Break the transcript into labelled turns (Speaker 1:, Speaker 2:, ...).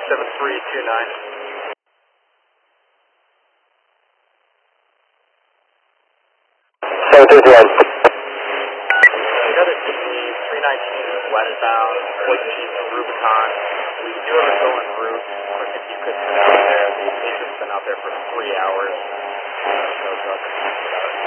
Speaker 1: 7329. We got a D319 westbound, White Rubicon. We do have a go en route. If you could sit out there, the agent's been out there for 3 hours. No truck.